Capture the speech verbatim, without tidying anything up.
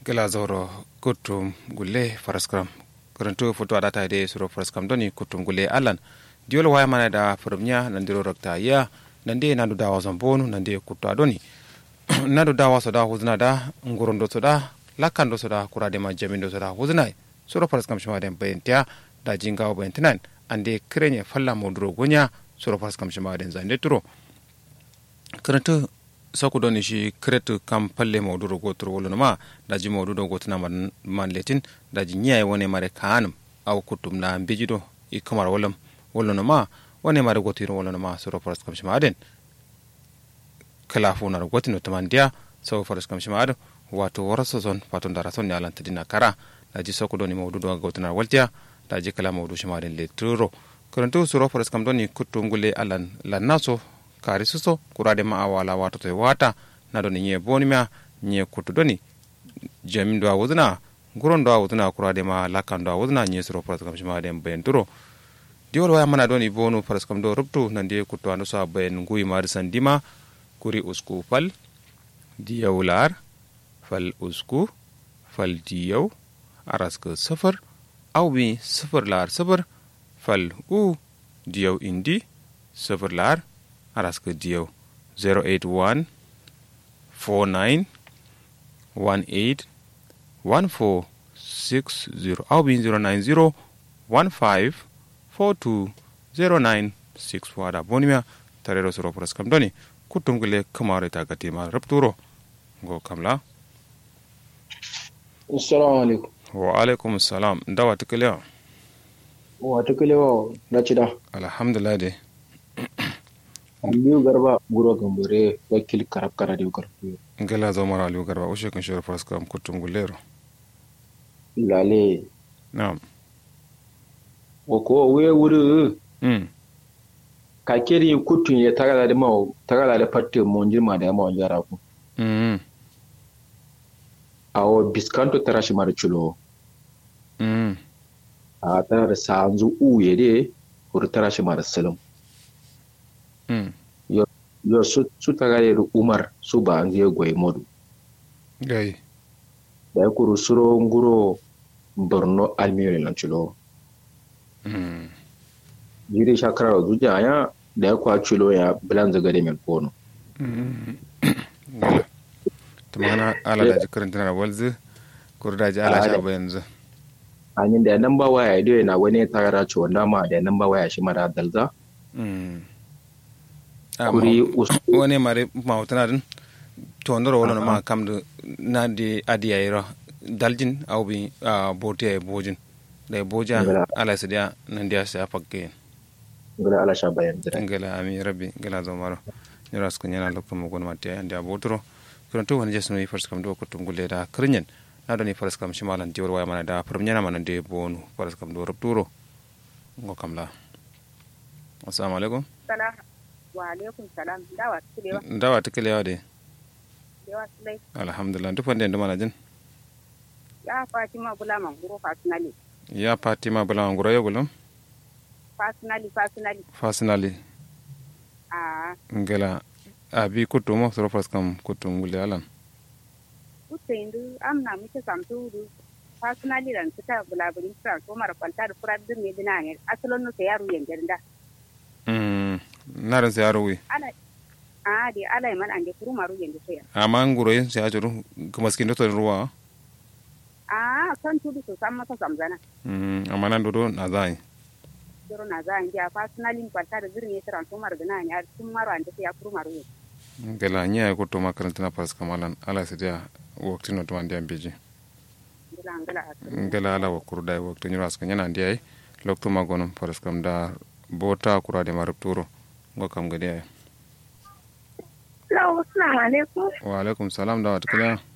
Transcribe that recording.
gela zoro kutum gulle faraskram karantu foto adata de suro faraskram doni kutum gulle alan diol waya mana da firmnya nandiro rakta ya nande nandu dawa zambonu nande kutwa doni nandu dawa soda huzna da ngorondo soda lakando soda kurade ma jamindo soda huzna suro faraskram shima den bayantia da jingawo bayantinan ande krenye falla modro gonya suro faraskram shima den zande turo karantu saku doni shi kretu kam palle mawduro gotoro wolo ma daji mawdudo gotuna man man letin daji nyaay woni mare kanum aw kutum na bijido i kamar wolam wolo ma woni mare gotiro wolo ma soro foras kam shimaden kala fu na gotino tamandia so foras kam shimado wato waraso zon paton dara son yalan tadina kara daji saku doni mawdudo gotuna waltia daji kala mawdu shimaden le turo karanto soro foras kam doni kutum gule alan lannaso kari suso kurade ma awala wato te wata na doni nye bonimia nye kutu doni jamin do awudna guron do awudna kurade ma lakan do awudna nye suro pras kam shima dem benturo diol waya mana doni bonu pras kam do ruptu nande kutu ando sa ben ngui mar sandima kuri usku fal diyawlar fal usku fal diyaw araska safar awbi safar lar safar fal u diyaw indi safar lar araska diyo zero eight one four nine one eight one four six zero au bin zero nine zero one five four two zero nine six wada bonimia tarero soro pras kam doni kutungule kamare ta gatima rapturo go kamla assalamu alaikum wa alaikum assalam ndawa tukelewa wa tukelewa nachida alhamdulillah de Aliyu Garba Guro Gambore wakil karab kara Aliyu Garba. Ngela zo mara Aliyu Garba ushe kan shoro faras kam kutum gulero. Lale. Naam. Oko we wuri. Mm. Ka kiri kutun ya tagala da mawo tagala da fatte mon jirma da mawo jara ku. Mm. Awo biskanto tarashi mara chulo. Mm. A tara da sanzu uye de kur tarashi mara salam. Mm. Yo yo su su tagale da Umar su ba an je goyi modu. Gai. Da kuru suro nguro Borno almiri lan chulo. Mm. Jiri shakara zuja ya da ya kwa chulo ya bilan zagare men kono. Mm. Gala. Tumana ala da jikarin tana walzu kurda ji ala sha yanzu. Anyin da nan ba waya dai na wani tagara ci wanda ma da nan ba waya shi mara dalza. Mm. Kuri wani mare mautana din to ndoro wala ma kam do na di adiya ira daljin au bi bote bojin da boja ala sidia nan dia sa fakke ngala ala sha bayan jira ngala ami rabbi ngala zo maro ni ras ko nyana lokko mo gon matte andi abotro kon to woni jesno yi first kam do ko tungule da krinyen na do ni first kam shimalan diwor waya mana da from nyana mana de bonu first kam do rupturo ngo kam la assalamu alaikum salam wa alaikum salam dawa tukewa dawa tukewa de dewa sulai alhamdulillah duk wanda ndo mana jin ya fatima bula manguro fasinali ya fatima bula manguro yo gulum fasinali fasinali fasinali ah ngela abi kutumo soro fas kam kutum gule alan kutendu amna muke samtu fasinali ran kita bula bulin tra ko mara kwalta da furar din ne dinane asalon no yaru yangerda mm naran sai yaro wi ala ah di ala man ande kuru maru yende sai amma nguro yin sai ajuru kuma skin to ruwa ah san tudu so samma to samzana mm amma nan dodo na zai doro na zai ya fasinali kwalta da zirne tran ko mara dinane ar kun maru ande sai kuru maru ngela nya ko to makaranta na fas kamalan ala sai dia wakti no to ande ambeji ngela ngela ngela ala wa kurda wakti ni ras kan yana ande lokto magonon fas kam da bota kurade marupturo ngo kam gade ay Hello, assalamu alaikum. Wa alaikum salam da watkala